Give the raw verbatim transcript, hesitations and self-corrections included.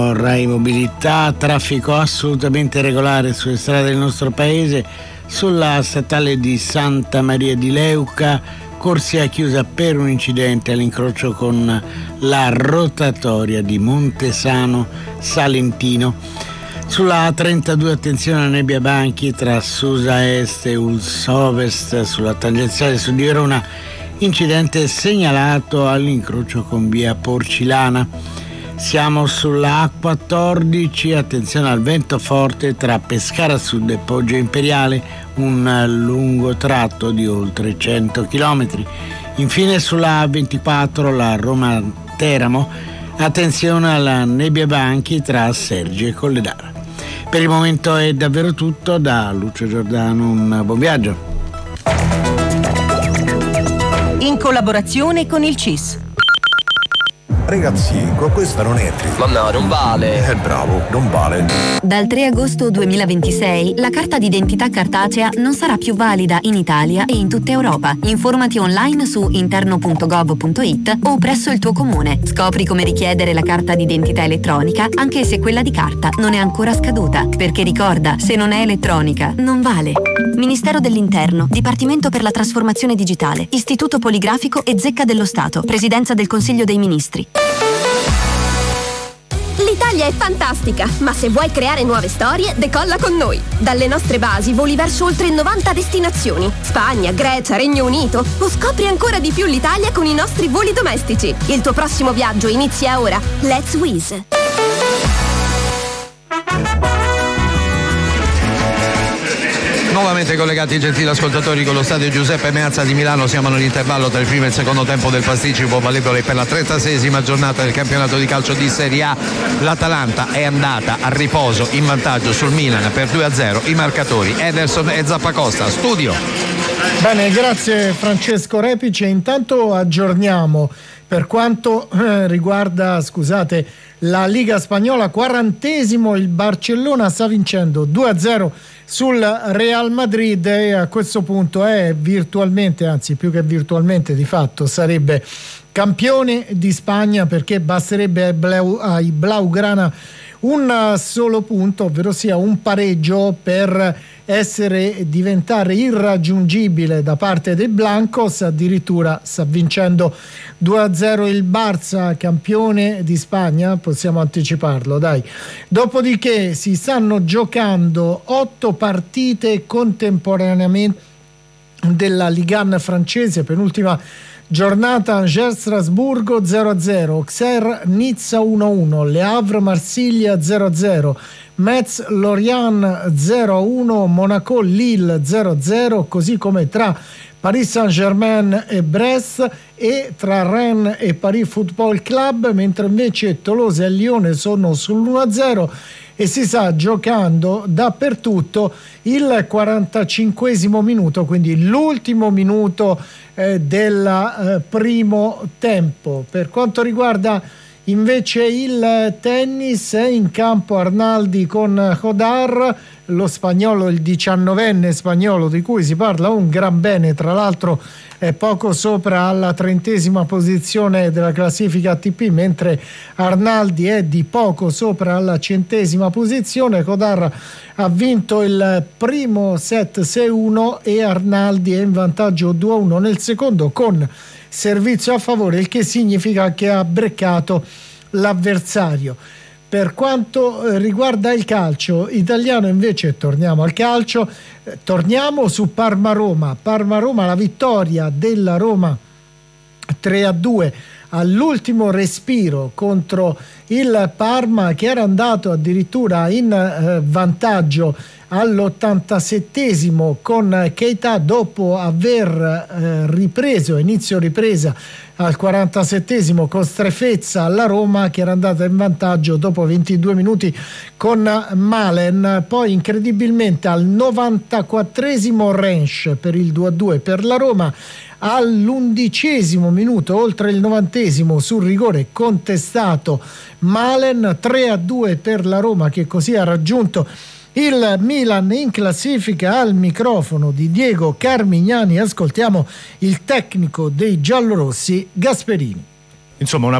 Rai Mobilità, traffico assolutamente regolare sulle strade del nostro paese, sulla statale di Santa Maria di Leuca, corsia chiusa per un incidente all'incrocio con la rotatoria di Montesano Salentino. Sulla A trentadue attenzione alla nebbia banchi tra Susa Est e Ulls Ovest, sulla tangenziale su di Verona, incidente segnalato all'incrocio con via Porcilana. Siamo sulla A quattordici, attenzione al vento forte tra Pescara Sud e Poggio Imperiale, un lungo tratto di oltre cento chilometri. Infine sulla A ventiquattro, la Roma-Teramo, attenzione alla nebbia banchi tra Sergi e Colledara. Per il momento è davvero tutto, da Lucio Giordano un buon viaggio. In collaborazione con il C I S. Ragazzi, questa non è trip. Ma no, non vale. Eh, bravo, non vale. Dal tre agosto duemilaventisei la carta d'identità cartacea non sarà più valida in Italia e in tutta Europa. Informati online su interno punto gov punto it o presso il tuo comune. Scopri come richiedere la carta d'identità elettronica anche se quella di carta non è ancora scaduta. Perché ricorda, se non è elettronica, non vale. Ministero dell'Interno, Dipartimento per la Trasformazione Digitale, Istituto Poligrafico e Zecca dello Stato, Presidenza del Consiglio dei Ministri. L'Italia è fantastica, ma se vuoi creare nuove storie, decolla con noi. Dalle nostre basi voli verso oltre novanta destinazioni. Spagna, Grecia, Regno Unito. O scopri ancora di più l'Italia con i nostri voli domestici. Il tuo prossimo viaggio inizia ora. Let's Wizz. Nuovamente collegati, gentili ascoltatori, con lo stadio Giuseppe Meazza di Milano. Siamo nell'intervallo tra il primo e il secondo tempo del pasticcio valevole per la trentaseiesima giornata del campionato di calcio di Serie A. L'Atalanta è andata a riposo in vantaggio sul Milan per due a zero. I marcatori Ederson e Zappacosta. Studio. Bene, grazie Francesco Repice. Intanto aggiorniamo per quanto eh, riguarda, scusate, la Liga Spagnola. Quarantesimo, il Barcellona sta vincendo due a zero sul Real Madrid e a questo punto è virtualmente, anzi più che virtualmente di fatto sarebbe campione di Spagna, perché basterebbe ai, Blau, ai Blaugrana un solo punto, ovvero sia un pareggio, per essere diventare irraggiungibile da parte dei Blancos. Addirittura sta vincendo due a zero il Barça, campione di Spagna, possiamo anticiparlo, dai. Dopodiché si stanno giocando otto partite contemporaneamente della Ligue uno francese, penultima giornata. Angers Strasburgo zero a zero, Auxerre Nizza uno a uno, Le Havre Marsiglia zero a zero, Metz Lorient zero a uno, Monaco Lille zero a zero, così come tra Paris Saint-Germain e Brest e tra Rennes e Paris Football Club, mentre invece Toulouse e Lione sono sull'uno a zero. E si sta giocando dappertutto il quarantacinquesimo minuto, quindi l'ultimo minuto eh, del eh, primo tempo. Per quanto riguarda invece il tennis, è in campo Arnaldi con Hodar, lo spagnolo, il diciannovenne spagnolo di cui si parla un gran bene, tra l'altro è poco sopra alla trentesima posizione della classifica A T P, mentre Arnaldi è di poco sopra alla centesima posizione. Hodar ha vinto il primo set sei a uno e Arnaldi è in vantaggio due a uno nel secondo con servizio a favore, il che significa che ha breccato l'avversario. Per quanto riguarda il calcio italiano invece, torniamo al calcio, eh, torniamo su Parma-Roma. Parma-Roma, la vittoria della Roma tre a due all'ultimo respiro contro il Parma, che era andato addirittura in eh, vantaggio all'ottantasettesimo con Keita, dopo aver eh, ripreso, inizio ripresa al quarantasettesimo con strefezza alla Roma, che era andata in vantaggio dopo ventidue minuti con Malen. Poi incredibilmente al novantaquattresimo Rensch per il due a due per la Roma. All'undicesimo minuto, oltre il novantesimo, sul rigore contestato Malen, tre a due per la Roma, che così ha raggiunto il Milan in classifica. Al microfono di Diego Carmignani ascoltiamo il tecnico dei giallorossi Gasperini. Insomma, una